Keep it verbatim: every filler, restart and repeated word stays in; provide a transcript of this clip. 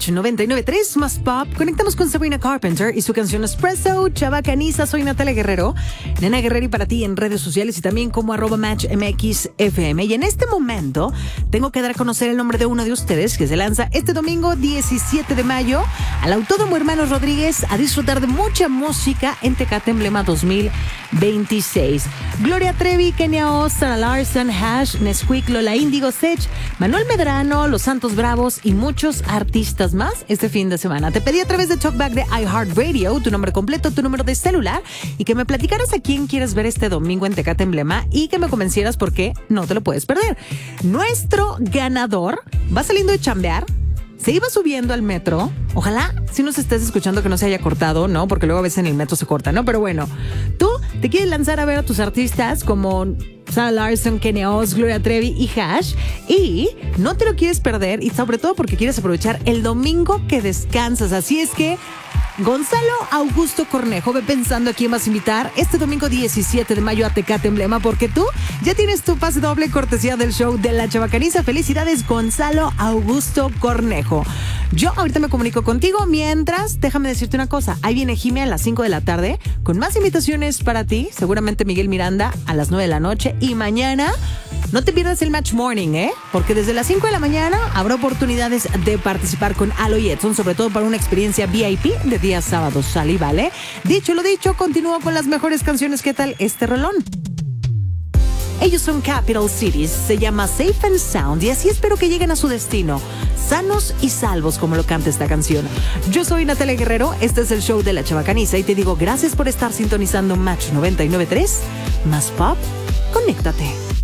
Match noventa y nueve punto tres más pop. Conectamos con Sabrina Carpenter y su canción Espresso, Chava Caniza. Soy Natalia Guerrero, Nena Guerrero, y para ti en redes sociales y también como arroba Match M X F M. Y en este momento tengo que dar a conocer el nombre de uno de ustedes que se lanza este domingo diecisiete de mayo al Autódromo Hermanos Rodríguez a disfrutar de mucha música en Tecate Emblema dos mil veintiséis. Gloria Trevi, Kenia Oz, Sarah Larson, Hash, Nesquik, Lola Índigo, Sech, Manuel Medrano, Los Santos Bravos y muchos artistas más este fin de semana. Te pedí a través de Talkback de iHeartRadio tu nombre completo, tu número de celular y que me platicaras a quién quieres ver este domingo en Tecate Emblema y que me convencieras por qué no te lo puedes perder. Nuestro ganador va saliendo de chambear, se iba subiendo al metro. Ojalá si nos estés escuchando que no se haya cortado, ¿no? Porque luego a veces en el metro se corta, ¿no? Pero bueno, tú te quieres lanzar a ver a tus artistas como Sarah Larson, Kenia Oz, Gloria Trevi y Hash, y no te lo quieres perder, y sobre todo porque quieres aprovechar el domingo que descansas. Así es que Gonzalo Augusto Cornejo, ve pensando a quién vas a invitar este domingo diecisiete de mayo a Tecate Emblema, porque tú ya tienes tu pase doble cortesía del show de La Chava Caniza. Felicidades, Gonzalo Augusto Cornejo. Yo ahorita me comunico contigo. Mientras, déjame decirte una cosa. Ahí viene Jimmy a las cinco de la tarde con más invitaciones para ti. Seguramente Miguel Miranda a las nueve de la noche. Y mañana no te pierdas el Match Morning, ¿eh? Porque desde las cinco de la mañana habrá oportunidades de participar con Alo y Edson, sobre todo para una experiencia V I P de día sábado. ¿Sale y vale? Dicho lo dicho, continúo con las mejores canciones. ¿Qué tal este rolón? Ellos son Capital Cities, se llama Safe and Sound y así espero que lleguen a su destino, sanos y salvos, como lo canta esta canción. Yo soy Natalia Guerrero, este es el show de La Chava Caniza y te digo gracias por estar sintonizando Match noventa y nueve punto tres, más pop, conéctate.